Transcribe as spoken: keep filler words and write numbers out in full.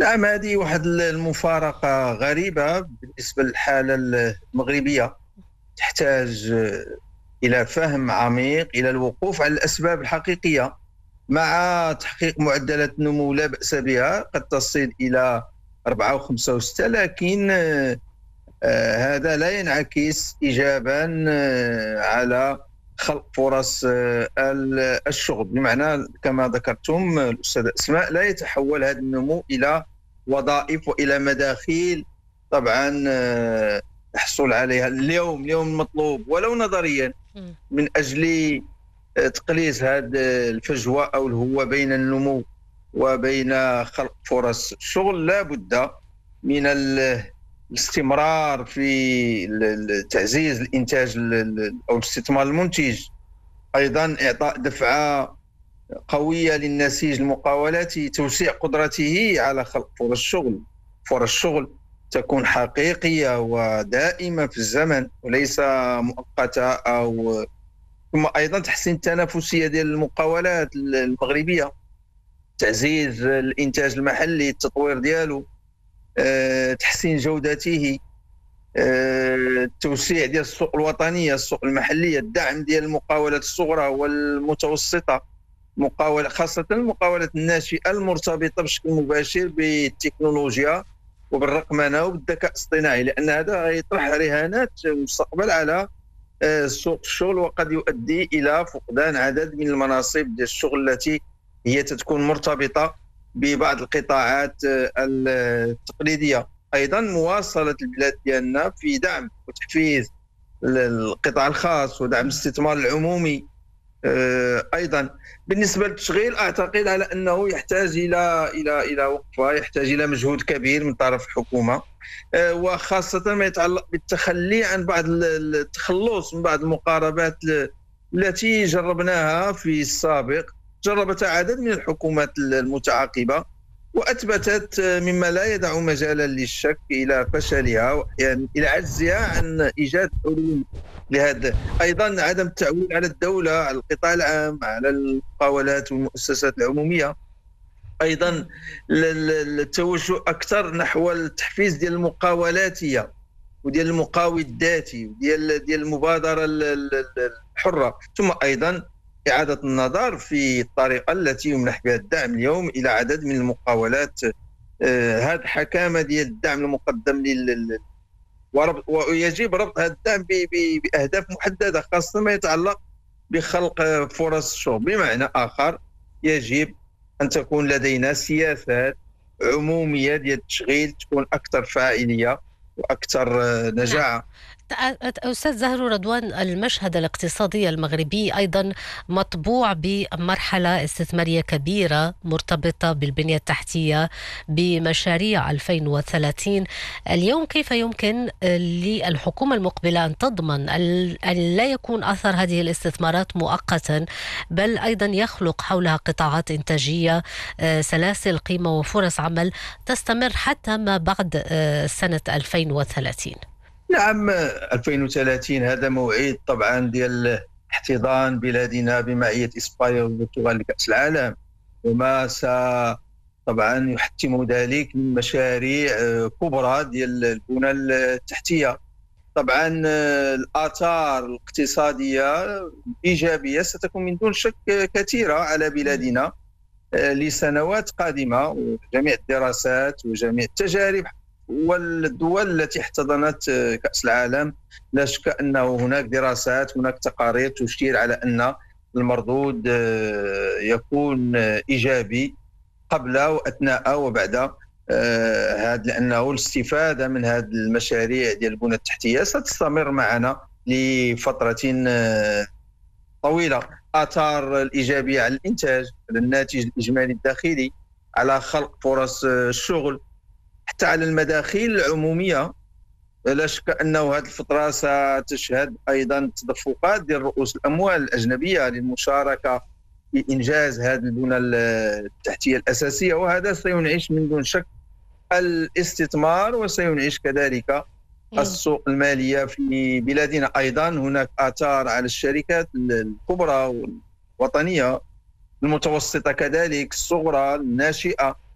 نعم، هذه واحد المفارقة غريبة بالنسبة للحالة المغربية. تحتاج إلى فهم عميق، إلى الوقوف على الأسباب الحقيقية، مع تحقيق معدلات نمو لا بأس بها قد تصل إلى أربعة وخمسة وستة، لكن آه، آه، هذا لا ينعكس إيجابا آه، على خلق فرص آه، ال- الشغل. بمعنى كما ذكرتم آه، الأستاذة أسماء، لا يتحول هذا النمو إلى وظائف وإلى مداخيل. طبعا آه، الحصول عليها اليوم اليوم المطلوب ولو نظريا مم. من أجل آه، تقليص هذه الفجوة أو الهوة بين النمو وبين خلق فرص الشغل. لا بد من ال- الاستمرار في ال- ال- تعزيز الإنتاج ال- ال- أو الاستثمار المنتج، أيضا إعطاء دفعة قوية للنسيج المقاولاتي، توسيع قدرته على خلق فرص شغل. فرص شغل تكون حقيقية ودائمة في الزمن وليس مؤقتة. أو ثم أيضا تحسين التنافسية ديال المقاولات المغربية، تعزيز الإنتاج المحلي، التطوير ديالو، أه، تحسين جودته، أه، التوسيع ديال السوق الوطنية، السوق المحلية، الدعم ديال المقاولات الصغرى والمتوسطة، مقاولة خاصة المقاولات الناشئة المرتبطة بشكل مباشر بالتكنولوجيا وبالرقمنة وبالذكاء الاصطناعي، لأن هذا يطرح رهانات مستقبل على آه، سوق الشغل، وقد يؤدي إلى فقدان عدد من المناصب ديال الشغل التي هي تكون مرتبطة ببعض القطاعات آه، التقليدية. أيضا مواصلة البلاد ديالنا في دعم وتحفيز القطاع الخاص ودعم الاستثمار العمومي. آه، ايضا بالنسبه للتشغيل، اعتقد على انه يحتاج الى الى الى وقفه، يحتاج الى مجهود كبير من طرف الحكومه، آه، وخاصه ما يتعلق بالتخلي عن بعض ال- التخلص من بعض المقاربات ل- التي جربناها في السابق، جربتها عدد من الحكومات المتعاقبه، واثبتت آه، مما لا يدع مجالا للشك الى فشلها واحيانا الى عجزها عن ايجاد حلول لهذا. ايضا عدم التعويل على الدوله، على القطاع العام، على المقاولات والمؤسسات العموميه. ايضا ل- ل- التوجه اكثر نحو التحفيز ديال المقاولاتيه وديال المقاول الذاتي وديال ديال المبادره ال- ال- ال- الحره. ثم ايضا اعاده النظر في الطريقه التي يمنح بها الدعم اليوم الى عدد من المقاولات. آه، هذه الحكامه ديال الدعم المقدم لل وربط، ويجب ربط هذا الدعم ب- ب- باهداف محدده، خاصه ما يتعلق بخلق فرص شغل. بمعنى اخر، يجب ان تكون لدينا سياسات عموميه ديال التشغيل تكون اكثر فاعليه واكثر نعم. نجاعه. تأ- أستاذ زهرو رضوان، المشهد الاقتصادي المغربي أيضا مطبوع بمرحلة استثمارية كبيرة مرتبطة بالبنية التحتية بمشاريع ألفين وثلاثين. اليوم كيف يمكن للحكومة المقبلة أن تضمن ال- أن لا يكون أثر هذه الاستثمارات مؤقتا، بل أيضا يخلق حولها قطاعات إنتاجية، آه، سلاسل قيمة وفرص عمل تستمر حتى ما بعد آه، سنة ألفين وثلاثين؟ نعم، ألفين وثلاثين هذا موعد طبعا ديال احتضان بلادنا بمعيه اسبانيا والبرتغال لكأس العالم، وما س طبعا يحتم ذلك من مشاريع آه، كبرى ديال البنى التحتيه. طبعا آه، الآثار الاقتصادية الإيجابية ستكون من دون شك كثيرة على بلادنا آه، لسنوات قادمة. وجميع الدراسات وجميع التجارب والدول التي احتضنت آه، كأس العالم، لا شك أنه هناك دراسات، هناك تقارير تشير على أن المردود آه، يكون آه، إيجابي قبل واثناء وبعد آه، هذا، لانه الاستفاده من هذه المشاريع ديال البنى التحتيه ستستمر معنا لفتره آه، طويله. اثار الايجابيه على الانتاج، على الناتج الاجمالي الداخلي، على خلق فرص آه، الشغل، حتى على المداخيل العموميه. لا شك انه هذه الفتره ستشهد ايضا تدفقات ديال رؤوس الاموال الاجنبيه للمشاركه في انجاز هذه البنى التحتيه الاساسيه، وهذا سينعش من دون شك الاستثمار، وسينعش كذلك مم. السوق الماليه في بلادنا. ايضا هناك اثار على الشركات الكبرى والوطنيه، المتوسطه كذلك، الصغرى، الناشئه.